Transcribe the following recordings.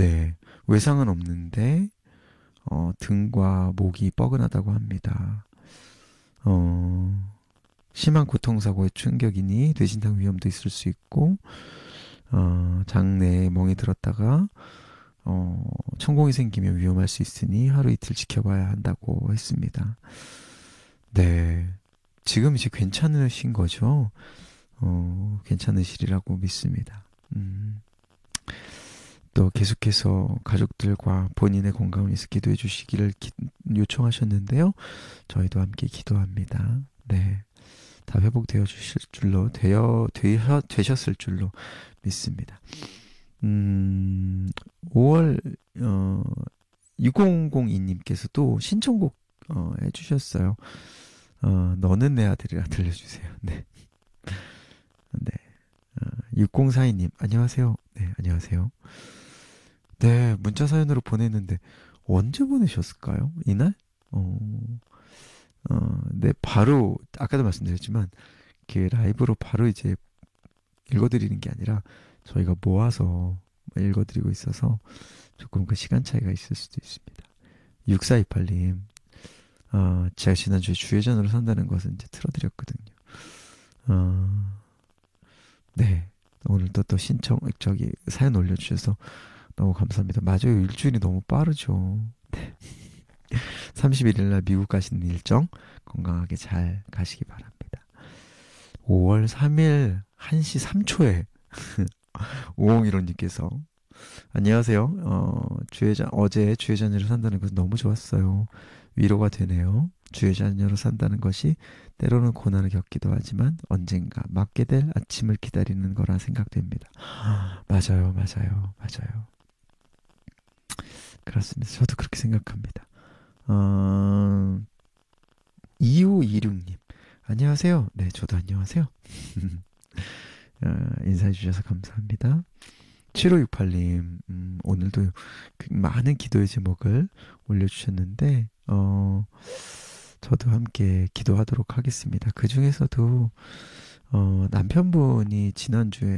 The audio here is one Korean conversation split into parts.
네. 외상은 없는데, 등과 목이 뻐근하다고 합니다. 어, 심한 교통사고의 충격이니 뇌진탕 위험도 있을 수 있고, 장내에 멍이 들었다가, 천공이 생기면 위험할 수 있으니 하루 이틀 지켜봐야 한다고 했습니다. 네. 지금 이제 괜찮으신 거죠? 괜찮으시리라고 믿습니다. 또 계속해서 가족들과 본인의 건강을 위해서 기도해 주시기를 요청하셨는데요. 저희도 함께 기도합니다. 네. 다 회복되어 주실 줄로, 되셨을 줄로 믿습니다. 5월, 6002님께서도 신청곡, 해주셨어요. 너는 내 아들이라 들려주세요. 네. 네. 6042님, 안녕하세요. 네, 안녕하세요. 네, 문자 사연으로 보냈는데, 언제 보내셨을까요? 이날? 어, 네, 바로, 아까도 말씀드렸지만, 그 라이브로 바로 이제 읽어드리는 게 아니라, 저희가 모아서 읽어드리고 있어서, 조금 그 시간 차이가 있을 수도 있습니다. 6428님, 제가 지난주에 주회전으로 산다는 것은 이제 틀어드렸거든요. 어, 네. 오늘도 또 사연 올려주셔서 너무 감사합니다. 맞아요. 일주일이 너무 빠르죠. 네. 31일 날 미국 가시는 일정 건강하게 잘 가시기 바랍니다. 5월 3일 1시 3초에 5015님께서 안녕하세요. 어제 주회자녀로 산다는 것은 너무 좋았어요. 위로가 되네요. 주회자녀로 산다는 것이 때로는 고난을 겪기도 하지만 언젠가 맞게 될 아침을 기다리는 거라 생각됩니다. 맞아요, 맞아요, 맞아요. 그렇습니다. 저도 그렇게 생각합니다. 2526님. 안녕하세요. 네, 저도 안녕하세요. 인사해 주셔서 감사합니다. 7568님, 오늘도 많은 기도의 제목을 올려주셨는데, 저도 함께 기도하도록 하겠습니다. 그 중에서도, 남편분이 지난주에,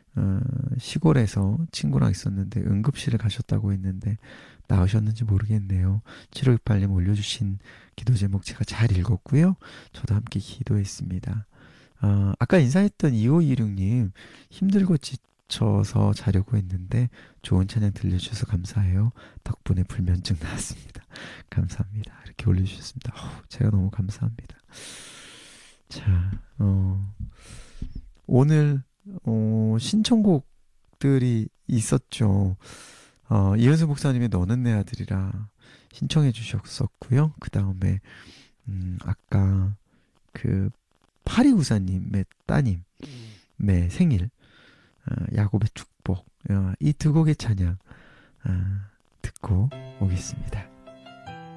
시골에서 친구랑 있었는데 응급실에 가셨다고 했는데, 나으셨는지 모르겠네요. 7568님 올려주신 기도 제목 제가 잘 읽었고요. 저도 함께 기도했습니다. 아까 인사했던 2526님, 힘들고 지쳐서 자려고 했는데, 좋은 찬양 들려주셔서 감사해요. 덕분에 불면증 나았습니다. 감사합니다. 이렇게 올려주셨습니다. 제가 너무 감사합니다. 자, 오늘, 신청곡들이 있었죠. 이현수 목사님의 너는 내 아들이라 신청해 주셨었고요. 그 다음에, 아까 그 파리우사님의 따님의 생일, 야곱의 축복, 이 두 곡의 찬양 듣고 오겠습니다.